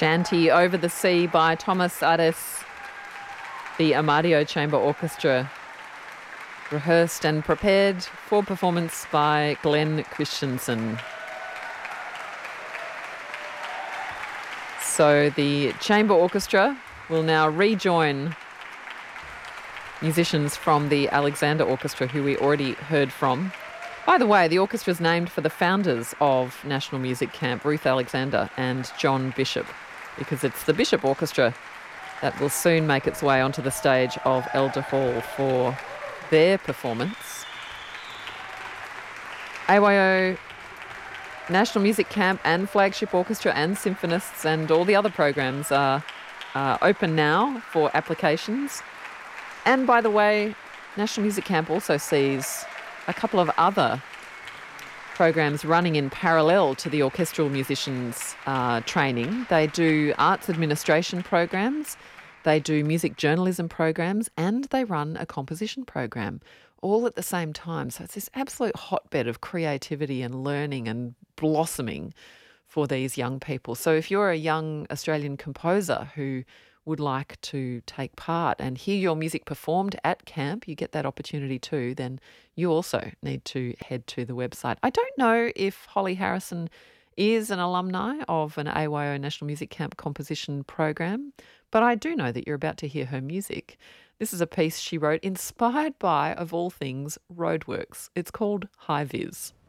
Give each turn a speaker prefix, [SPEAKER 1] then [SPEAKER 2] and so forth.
[SPEAKER 1] Shanty Over the Sea by Thomas Ares. The Amadio Chamber Orchestra rehearsed and prepared for performance by Glenn Christensen. So the Chamber Orchestra will now rejoin musicians from the Alexander Orchestra, who we already heard from. By the way, the orchestra is named for the founders of National Music Camp, Ruth Alexander and John Bishop, because it's the Bishop Orchestra that will soon make its way onto the stage of Elder Hall for their performance. AYO National Music Camp and Flagship Orchestra and Symphonists and all the other programs are open now for applications. And by the way, National Music Camp also sees a couple of other programs running in parallel to the orchestral musicians' training. They do arts administration programs, they do music journalism programs, and they run a composition program all at the same time. So it's this absolute hotbed of creativity and learning and blossoming for these young people. So if you're a young Australian composer who would like to take part and hear your music performed at camp, you get that opportunity too, then you also need to head to the website. I don't know if Holly Harrison is an alumni of an AYO National Music Camp composition program, but I do know that you're about to hear her music. This is a piece she wrote inspired by, of all things, roadworks. It's called High Vis.